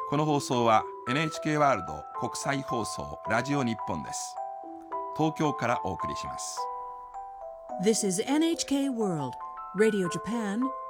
この放送は NHK ワールド国際放送ラジオ日本です。東京からお送りします。 This is NHK World Radio Japan